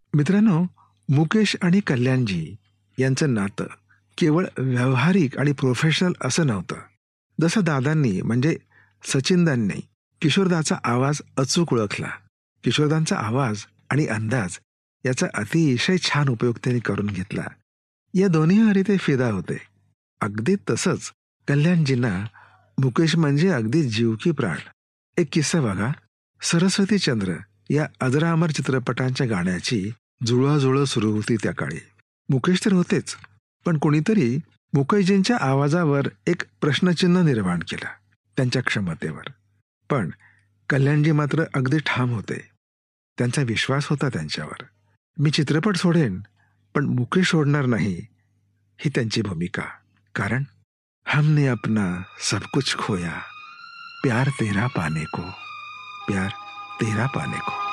मित्रांनो, मुकेश आणि कल्याणजी यांचं नातं केवळ व्यावहारिक आणि प्रोफेशनल असं नव्हतं. जसं दादांनी म्हणजे सचिनदांनी किशोरदाचा आवाज अचूक ओळखला. किशोरदांचा आवाज आणि अंदाज याचा अतिशय छान उपयोग त्यांनी करून घेतला. या दोन्हीवरही ते फिदा होते. अगदी तसंच कल्याणजींना मुकेश म्हणजे अगदी जीव की प्राण. एक किस्सा बघा. सरस्वती चंद्र या अजरामर चित्रपटांच्या गाण्याची जुळवाजुळव सुरू होती त्या काळी. मुकेश तर होतेच, पण कोणीतरी मुकेशजींच्या आवाजावर एक प्रश्नचिन्ह निर्माण केलं, त्यांच्या क्षमतेवर. पण कल्याणजी मात्र अगदी ठाम होते. त्यांचा विश्वास होता त्यांच्यावर. मी चित्रपट सोडेन, पण मुकेश सोडणार नाही, ही त्यांची भूमिका. कारण हमने अपना सब कुछ खोया, प्यार तेरा पाने को, प्यार तेरा पाने को.